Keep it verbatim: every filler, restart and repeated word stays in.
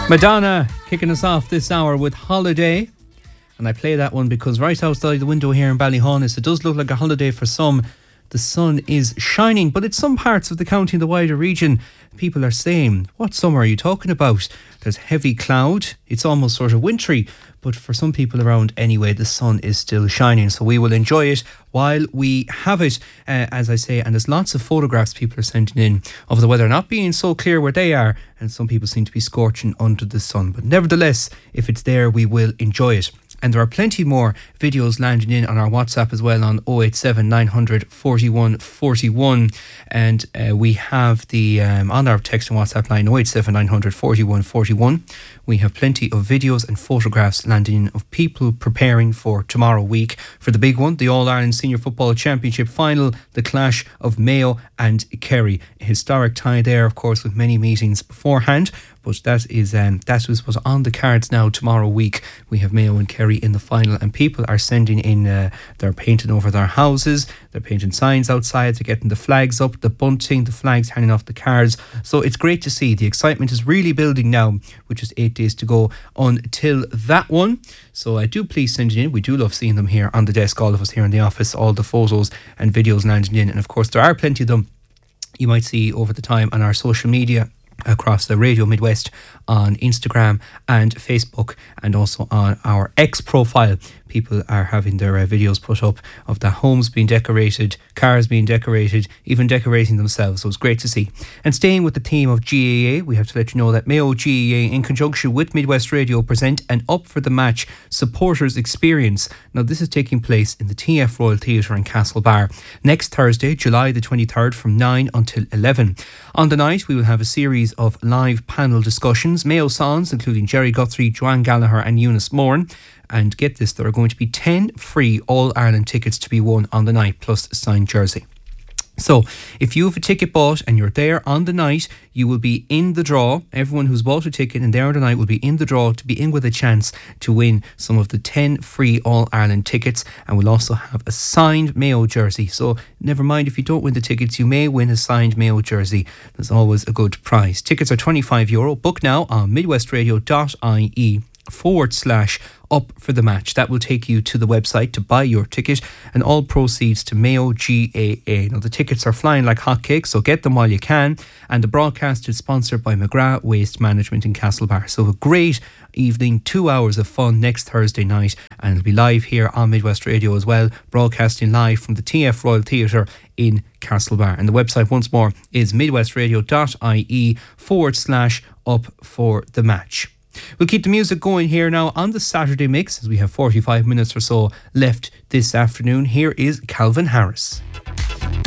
Madonna kicking us off this hour with Holiday. And I play that one because right outside the window here in Ballyhaunis, it does look like a holiday for some. The sun is shining, but in some parts of the county and the wider region, people are saying, what summer are you talking about? There's heavy cloud. It's almost sort of wintry. But for some people around anyway, the sun is still shining. So we will enjoy it while we have it, uh, as I say. And there's lots of photographs people are sending in of the weather not being so clear where they are. And some people seem to be scorching under the sun. But nevertheless, if it's there, we will enjoy it. And there are plenty more videos landing in on our WhatsApp as well on oh eight seven, nine hundred, forty-one forty-one. And uh, we have the, um, on our text and WhatsApp line, oh eight seven, nine hundred, forty-one forty-one. We have plenty of videos and photographs landing in of people preparing for tomorrow week for the big one, the All-Ireland Senior Football Championship final, the clash of Mayo and Kerry. A historic tie there, of course, with many meetings beforehand. But that is um, that was, was on the cards now tomorrow week. We have Mayo and Kerry in the final, and people are sending in, uh, they're painting over their houses, they're painting signs outside, they're getting the flags up, the bunting, the flags hanging off the cars. So it's great to see. The excitement is really building now, which is eight days to go until that one. So I do please send it in. We do love seeing them here on the desk, all of us here in the office, all the photos and videos landing in. And of course, there are plenty of them you might see over the time on our social media across the Radio Midwest on Instagram and Facebook, and also on our X profile. People are having their uh, videos put up of their homes being decorated, cars being decorated, even decorating themselves. So it's great to see. And staying with the theme of G A A, we have to let you know that Mayo G A A, in conjunction with Midwest Radio, present an Up for the Match supporters experience. Now this is taking place in the T F Royal Theatre in Castlebar next Thursday, July the twenty-third, from nine until eleven. On the night we will have a series of live panel discussions, Mayo songs including Jerry Guthrie, Joanne Gallagher and Eunice Moran. And get this, there are going to be ten free All-Ireland tickets to be won on the night, plus a signed jersey. So if you have a ticket bought and you're there on the night, you will be in the draw. Everyone who's bought a ticket and there on the night will be in the draw to be in with a chance to win some of the ten free All-Ireland tickets. And we'll also have a signed Mayo jersey. So never mind if you don't win the tickets, you may win a signed Mayo jersey. There's always a good prize. Tickets are twenty-five euro. Book now on midwestradio dot I E forward slash up for the match. That will take you to the website to buy your ticket, and all proceeds to Mayo G A A. Now the tickets are flying like hotcakes, so get them while you can. And the broadcast is sponsored by McGrath Waste Management in Castlebar. So a great evening, two hours of fun next Thursday night, and it'll be live here on Midwest Radio as well, broadcasting live from the T F Royal Theatre in Castlebar. And the website once more is midwestradio dot I E forward slash up for the match. We'll keep the music going here now on the Saturday Mix, as we have forty-five minutes or so left this afternoon. Here is Calvin Harris.